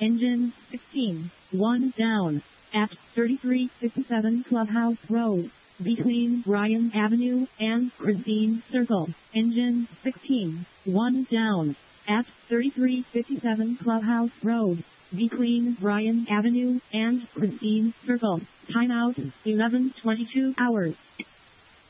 Engine 16. 1 down. At 3357 Clubhouse Road. Between Bryan Avenue and Christine Circle. Engine 16. 1 down. At 3357 Clubhouse Road. Between Bryan Avenue and Christine Circle. Timeout 11:22 hours.